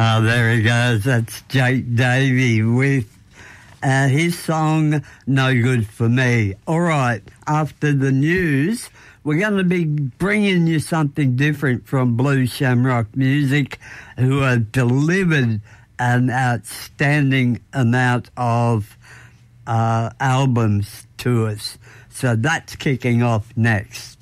There he goes. That's Jake Davey with his song, No Good For Me. All right, after the news, we're going to be bringing you something different from Blue Shamrock Music, who have delivered an outstanding amount of albums to us. So that's kicking off next.